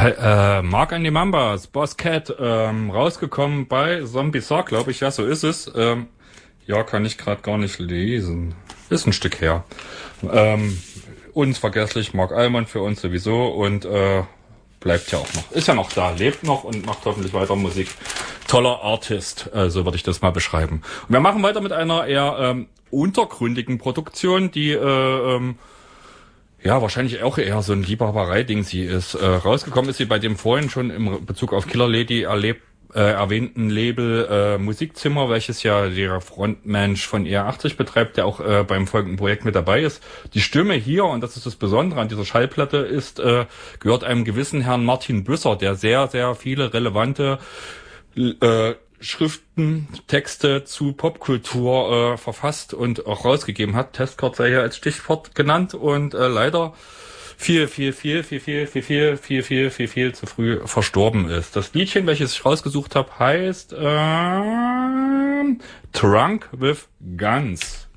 Mark and the Mambas, Boss Cat, rausgekommen bei Zombie Saw, glaube ich, ja, so ist es. Ja, kann ich gerade gar nicht lesen. Ist ein Stück her. Unvergesslich, Mark Allman für uns sowieso und bleibt ja auch noch. Ist ja noch da, lebt noch und macht hoffentlich weiter Musik. Toller Artist, so würde ich das mal beschreiben. Und wir machen weiter mit einer eher untergründigen Produktion, die ja, wahrscheinlich auch eher so ein Liebhaberei-Ding sie ist. Rausgekommen ist sie bei dem vorhin schon im Bezug auf Killer Lady erwähnten Label Musikzimmer, welches ja der Frontmensch von ER80 betreibt, der auch beim folgenden Projekt mit dabei ist. Die Stimme hier, und das ist das Besondere an dieser Schallplatte, ist gehört einem gewissen Herrn Martin Büsser, der sehr, sehr viele relevante Schriften, Texte zu Popkultur verfasst und auch rausgegeben hat. Testcard sei hier als Stichwort genannt und leider viel zu früh verstorben ist. Das Liedchen, welches ich rausgesucht habe, heißt Drunk with Guns.